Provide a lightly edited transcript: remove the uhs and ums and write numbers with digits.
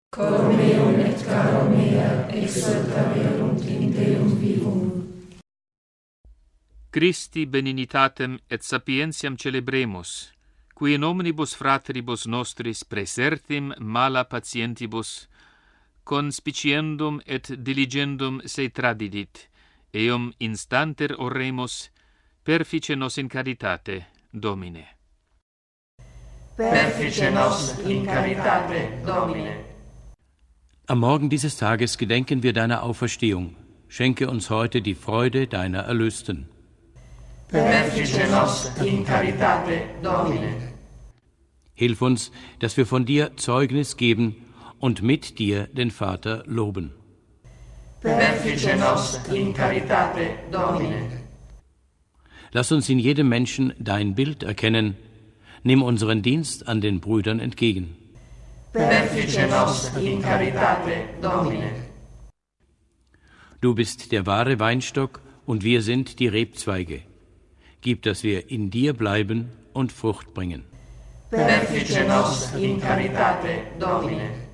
Cor meum et caro mea exultaverunt in Deum vivum. Christi beninitatem et sapientiam celebremus, qui in omnibus fratribus nostris praesertim mala patientibus, conspiciendum et diligendum se tradidit, eum instanter oremus, perfice nos in caritate, Domine. Perfice nos in caritate, Domine. Am Morgen dieses Tages gedenken wir deiner Auferstehung. Schenke uns heute die Freude deiner Erlösten. Perfice nos in caritate, Domine. Hilf uns, dass wir von dir Zeugnis geben und mit dir den Vater loben. Perfice nos in caritate, Domine. Lass uns in jedem Menschen dein Bild erkennen. Nimm unseren Dienst an den Brüdern entgegen. Perfice nos in caritate, Domine. Du bist der wahre Weinstock und wir sind die Rebzweige. Gib, dass wir in dir bleiben und Frucht bringen. Perfice nos in caritate, Domine.